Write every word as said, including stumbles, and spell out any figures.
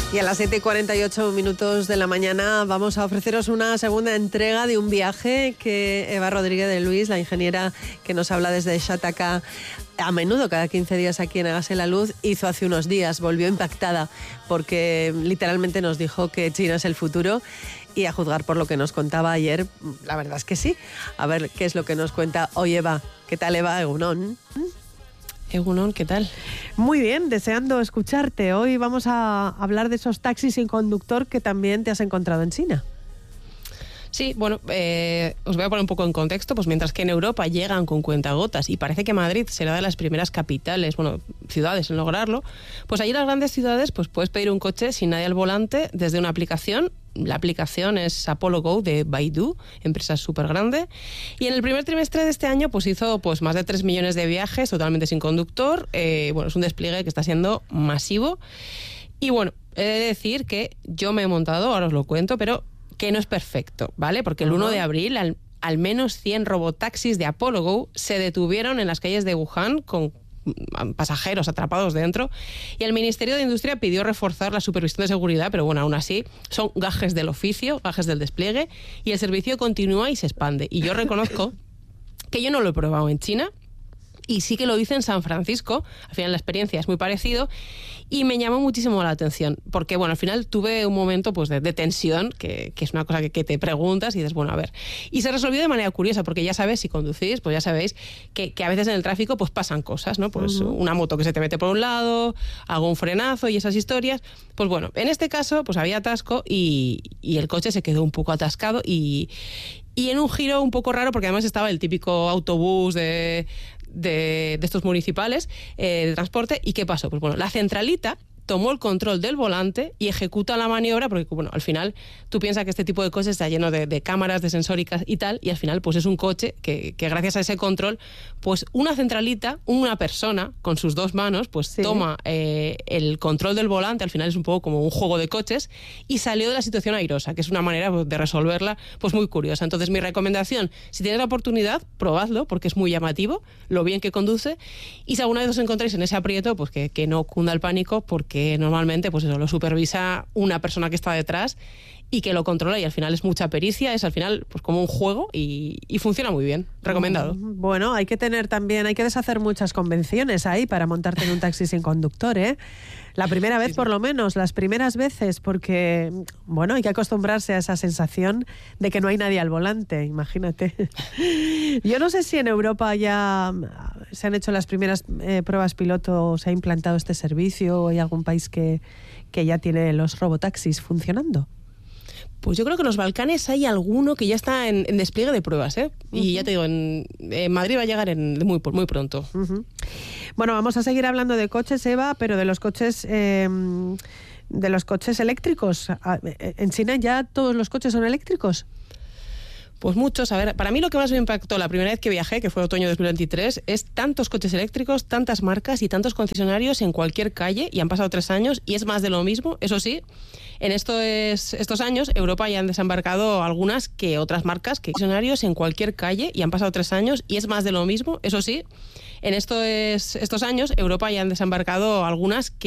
Y a las siete y cuarenta y ocho minutos de la mañana vamos a ofreceros una segunda entrega de un viaje que Eva Rodríguez de Luis, la ingeniera que nos habla desde Xataca a menudo, cada quince días aquí en Hágase la Luz, hizo hace unos días. Volvió impactada porque literalmente nos dijo que China es el futuro y, a juzgar por lo que nos contaba ayer, la verdad es que sí. A ver qué es lo que nos cuenta hoy Eva. ¿Qué tal, Eva? Egunon. Egunon, ¿qué tal? Muy bien, deseando escucharte. Hoy vamos a hablar de esos taxis sin conductor que también te has encontrado en China. Sí, bueno, eh, os voy a poner un poco en contexto. Pues mientras que en Europa llegan con cuentagotas y parece que Madrid será de las primeras capitales, bueno, ciudades en lograrlo, pues allí en las grandes ciudades pues puedes pedir un coche sin nadie al volante desde una aplicación. La aplicación es Apollo Go de Baidu, empresa súper grande. Y en el primer trimestre de este año pues hizo pues más de tres millones de viajes totalmente sin conductor. Eh, bueno, es un despliegue que está siendo masivo. Y bueno, he de decir que yo me he montado, ahora os lo cuento, pero que no es perfecto, ¿vale? Porque el uno de abril al, al menos cien robotaxis de Apollo Go se detuvieron en las calles de Wuhan con pasajeros atrapados dentro, y el Ministerio de Industria pidió reforzar la supervisión de seguridad, pero bueno, aún así son gajes del oficio, gajes del despliegue, y el servicio continúa y se expande. Y yo reconozco que yo no lo he probado en China, y sí que lo hice en San Francisco. Al final la experiencia es muy parecido y me llamó muchísimo la atención porque, bueno, al final tuve un momento pues de, de tensión, que, que es una cosa que, que te preguntas y dices, bueno, a ver. Y se resolvió de manera curiosa porque ya sabes, si conducís, pues ya sabéis que, que a veces en el tráfico pues pasan cosas, ¿no? Pues uh-huh. una moto que se te mete por un lado, algún frenazo y esas historias. Pues bueno, en este caso pues había atasco y, y el coche se quedó un poco atascado y... Y en un giro un poco raro, porque además estaba el típico autobús de, de, de estos municipales eh, de transporte. ¿Y qué pasó? Pues bueno, la centralita tomó el control del volante y ejecuta la maniobra, porque bueno, al final tú piensas que este tipo de cosas está lleno de, de cámaras, de sensóricas y tal, y al final pues es un coche que, que gracias a ese control, pues una centralita, una persona con sus dos manos, pues sí. toma eh, el control del volante. Al final es un poco como un juego de coches, y salió de la situación airosa, que es una manera pues, de resolverla pues muy curiosa. Entonces mi recomendación, si tienes la oportunidad, probadlo, porque es muy llamativo lo bien que conduce, y si alguna vez os encontráis en ese aprieto, pues que, que no cunda el pánico, porque que normalmente pues eso lo supervisa una persona que está detrás y que lo controla, y al final es mucha pericia, es al final pues como un juego y, y funciona muy bien. Recomendado. Bueno, hay que tener también, hay que deshacer muchas convenciones ahí para montarte en un taxi sin conductor, ¿eh? La primera vez, sí, sí. por lo menos, las primeras veces, porque, bueno, hay que acostumbrarse a esa sensación de que no hay nadie al volante, imagínate. Yo no sé si en Europa ya se han hecho las primeras eh, pruebas piloto, o se ha implantado este servicio, o hay algún país que, que ya tiene los robotaxis funcionando. Pues yo creo que en los Balcanes hay alguno que ya está en, en despliegue de pruebas, ¿eh? Uh-huh. Y ya te digo, en, en Madrid va a llegar en, muy, muy pronto. Uh-huh. Bueno, vamos a seguir hablando de coches, Eva, pero de los coches eh, de los coches eléctricos. ¿En China ya todos los coches son eléctricos? Pues muchos. A ver, para mí lo que más me impactó la primera vez que viajé, que fue otoño de dos mil veintitrés, es tantos coches eléctricos, tantas marcas y tantos concesionarios en cualquier calle, y han pasado tres años y es más de lo mismo. Eso sí, en estos, estos años Europa ya han desembarcado algunas que otras marcas, que concesionarios en cualquier calle, y han pasado tres años y es más de lo mismo. Eso sí, en estos, estos años Europa ya han desembarcado algunas que